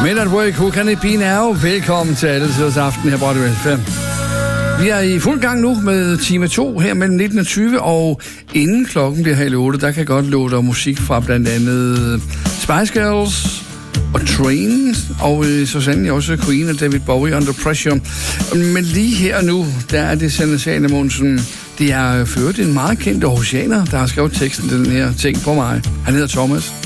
Men at work, who can it be now? Velkommen til alle tiders aften her på Radio 5. Vi er i fuld gang nu med time 2 her mellem 19 og 20, og inden klokken bliver halv 8, der kan jeg godt love dig musik fra blandt andet Spice Girls og Train, og så sandelig også Queen og David Bowie, Under Pressure. Men lige her nu, der er det Sanne Sane Monsen. Det er ført en meget kendt aarhusianer, der har skrevet teksten til den her ting på mig. Han hedder Thomas.